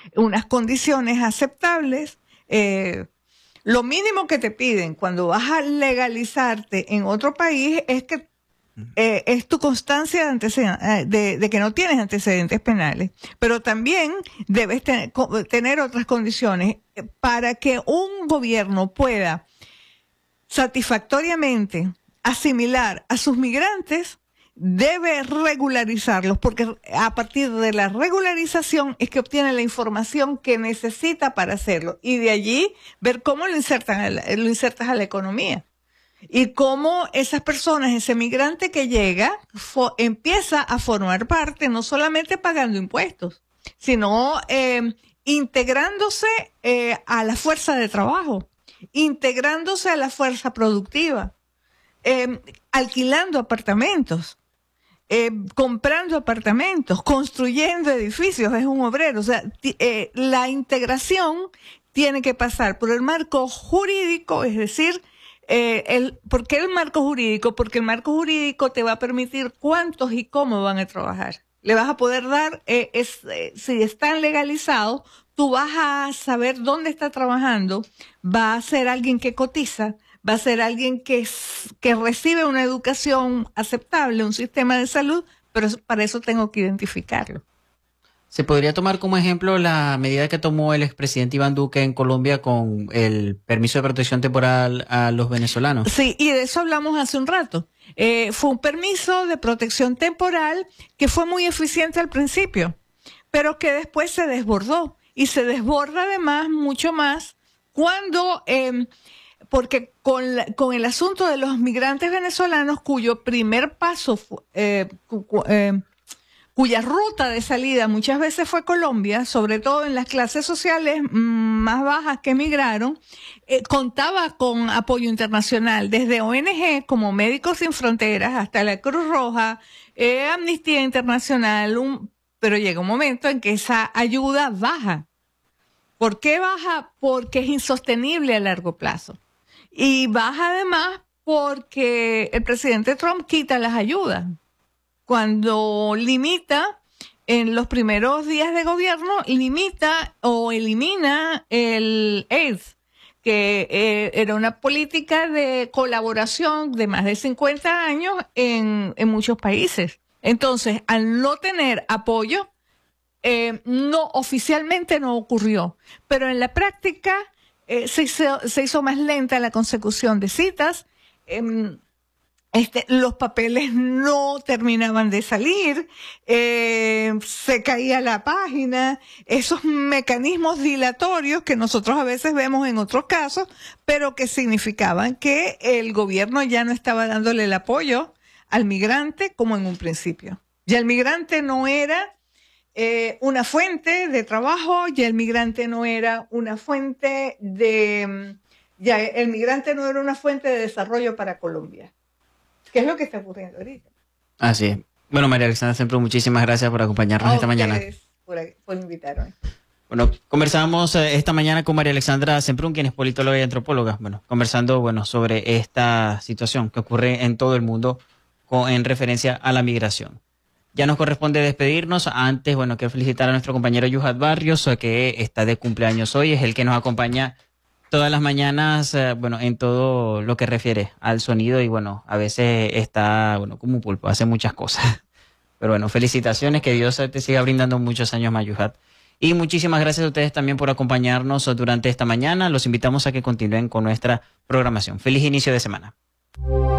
unas condiciones aceptables. Lo mínimo que te piden cuando vas a legalizarte en otro país es que es tu constancia de que no tienes antecedentes penales, pero también debes tener otras condiciones para que un gobierno pueda satisfactoriamente asimilar a sus migrantes. Debe regularizarlos, porque a partir de la regularización es que obtiene la información que necesita para hacerlo, y de allí ver cómo lo insertas a la economía y cómo esas personas, ese migrante que llega, empieza a formar parte, no solamente pagando impuestos, sino integrándose a la fuerza de trabajo, integrándose a la fuerza productiva, alquilando apartamentos. Comprando apartamentos, construyendo edificios, es un obrero. O sea, la integración tiene que pasar por el marco jurídico, es decir, ¿por qué el marco jurídico? Porque el marco jurídico te va a permitir cuántos y cómo van a trabajar. Le vas a poder dar, si están legalizados, tú vas a saber dónde está trabajando, va a ser alguien que cotiza, va a ser alguien que recibe una educación aceptable, un sistema de salud, pero para eso tengo que identificarlo. ¿Se podría tomar como ejemplo la medida que tomó el expresidente Iván Duque en Colombia con el permiso de protección temporal a los venezolanos? Sí, y de eso hablamos hace un rato. Fue un permiso de protección temporal que fue muy eficiente al principio, pero que después se desbordó, y se desborda además mucho más cuando... porque con el asunto de los migrantes venezolanos cuyo primer paso, cuya ruta de salida muchas veces fue Colombia, sobre todo en las clases sociales más bajas que emigraron, contaba con apoyo internacional, desde ONG como Médicos Sin Fronteras hasta la Cruz Roja, Amnistía Internacional, pero llega un momento en que esa ayuda baja. ¿Por qué baja? Porque es insostenible a largo plazo. Y baja además porque el presidente Trump quita las ayudas. Cuando limita, en los primeros días de gobierno, limita o elimina el aid, que era una política de colaboración de más de 50 años en muchos países. Entonces, al no tener apoyo, oficialmente no ocurrió, pero en la práctica se hizo más lenta la consecución de citas, los papeles no terminaban de salir, se caía la página, esos mecanismos dilatorios que nosotros a veces vemos en otros casos, pero que significaban que el gobierno ya no estaba dándole el apoyo al migrante como en un principio. Ya el migrante no era una fuente de trabajo, ya el migrante no era una fuente de desarrollo para Colombia, que es lo que está ocurriendo ahorita. Así es. Bueno, María Alexandra Semprún, muchísimas gracias por acompañarnos esta mañana. Por invitarme. Bueno, conversamos esta mañana con María Alexandra Semprún, quien es politóloga y antropóloga, conversando sobre esta situación que ocurre en todo el mundo en referencia a la migración. Ya nos corresponde despedirnos. Antes, quiero felicitar a nuestro compañero Yuhat Barrios, que está de cumpleaños hoy. Es el que nos acompaña todas las mañanas, en todo lo que refiere al sonido. Y a veces está, como un pulpo, hace muchas cosas. Pero felicitaciones, que Dios te siga brindando muchos años más, Yuhat. Y muchísimas gracias a ustedes también por acompañarnos durante esta mañana. Los invitamos a que continúen con nuestra programación. Feliz inicio de semana.